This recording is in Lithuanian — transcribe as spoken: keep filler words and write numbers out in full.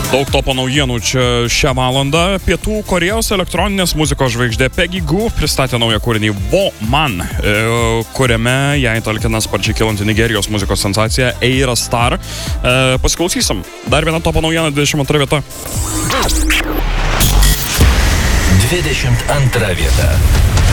Daug topo naujienų čia šią valandą. Pietų Korėjos elektroninės muzikos žvaigždė Peggy Gou pristatė naują kūrinį Wo Man, kuriame jai talkina sparčiai kilanti Nigerijos muzikos sensacija Eira Star. Pasiklausysim. Dar viena topo naujiena, dvidešimt antra vieta. dvidešimt antra vieta.